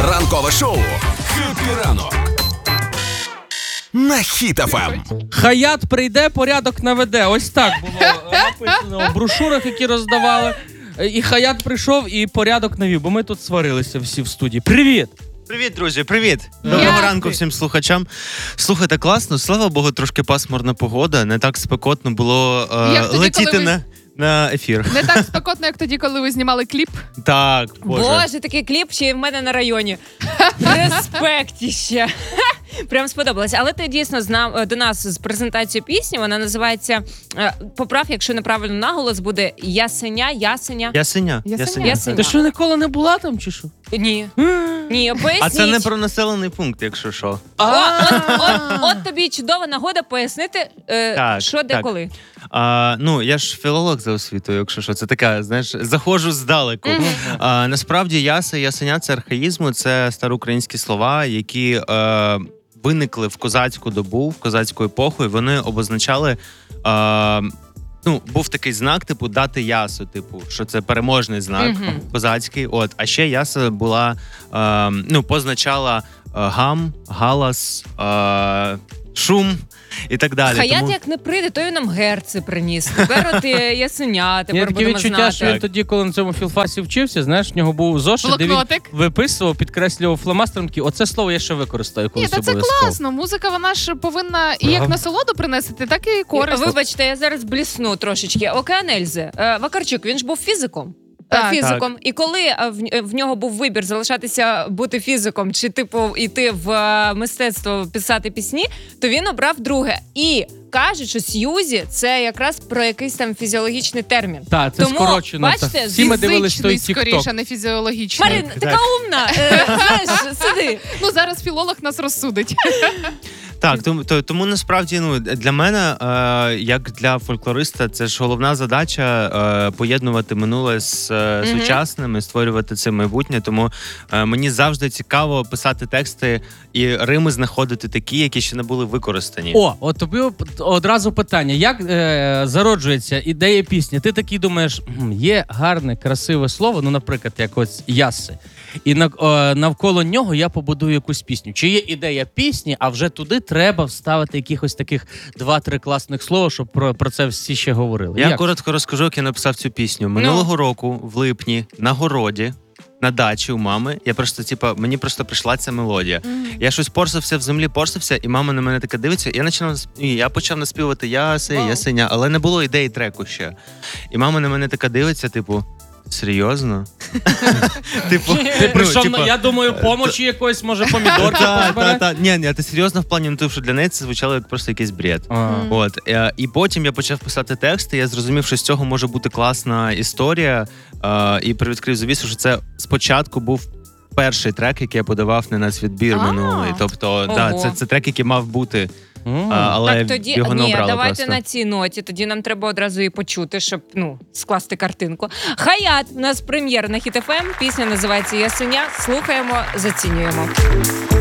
Ранкове шоу «Хеппі ранок» на Хіт ФМ. Хаят прийде, порядок наведе. Ось так було написано в брошурах, які роздавали. І Хаят прийшов і порядок навів, бо ми тут сварилися всі в студії. Привіт! Привіт, друзі, привіт! Доброго ранку всім слухачам. Слухайте, класно, слава Богу, трошки пасмурна погода, не так спекотно було летіти на ефір. Не так спекотно, як тоді, коли ви знімали кліп. Так, Боже, такий кліп ще й в мене на районі. Респектіще. Прям сподобалось. Але ти дійсно знав до нас з презентацією пісні. Вона називається, поправ, якщо неправильно наголос, буде Ясеня. Ясеня. Ти що, ніколи не була там, чи що? Ні, поясніть. А це не про населений пункт, якщо що. От тобі чудова нагода пояснити, що де коли. Я ж філолог за освітою, якщо що. Це така, знаєш, заходжу здалеку. Насправді ясеня – це архаїзм, це староукраїнські слова, які виникли в козацьку добу, в козацьку епоху, і вони обозначали... був такий знак, типу, дати ясу, типу, що це переможний знак козацький. А ще яса була, позначала гам, галас, шум і так далі. Хаят як не прийде, то він нам герци приніс. Тепер от Ясеня, тепер будемо відчуття, знати. що він тоді, коли на цьому філфасі вчився, знаєш, в нього був зошит, де він виписував, підкреслював фломастером, оце слово я ще використаю колись обов'язково. Це класно. Музика, вона ж повинна і як насолоду принести, так і користь. Вибачте, я зараз блісну трошечки. Океан Ельзи. Вакарчук, він ж був фізиком. Так. І коли в нього був вибір залишатися бути фізиком чи, типу, йти в мистецтво писати пісні, то він обрав друге. І кажуть, що Сьюзі – це якраз про якийсь там фізіологічний термін. Так, це скорочено. Бачите, всі ми дивились той фізичний, скоріше, не фізіологічний. Марин, така умна. Знаєш, сиди. Зараз філолог нас розсудить. Так, тому насправді, для мене, як для фольклориста, це ж головна задача поєднувати минуле з сучасним і створювати це майбутнє. Тому мені завжди цікаво писати тексти і рими знаходити такі, які ще не були використані. От тобі одразу питання. Як зароджується ідея пісні? Ти такий думаєш, є гарне, красиве слово, наприклад, як ось «яси». І навколо нього я побудую якусь пісню. Чи є ідея пісні, а вже туди треба вставити якихось таких 2-3 класних слова, щоб про це всі ще говорили. Я коротко розкажу, як я написав цю пісню. Минулого року, в липні, на городі, на дачі у мами, мені просто прийшла ця мелодія. Я щось порсався в землі, і мама на мене така дивиться, я почав наспівати ясеня, але не було ідеї треку ще. І мама на мене така дивиться, типу, серйозно? Ти прийшов, я думаю, помочі якоїсь, може, помідорки позбирати? Ні, ти серйозно в плані, що для неї це звучало як просто якийсь бред. І потім я почав писати тексти, я зрозумів, що з цього може бути класна історія, і привідкрив завісу, що це спочатку був перший трек, який я подавав на нацвідбір минулий. Тобто, це трек, який мав бути, але тоді, його не обрали давайте просто. на цій ноті, тоді нам треба одразу її почути, щоб, скласти картинку. Хаят, у нас прем'єр на Хіт ФМ, пісня називається «Ясеня», слухаємо, зацінюємо.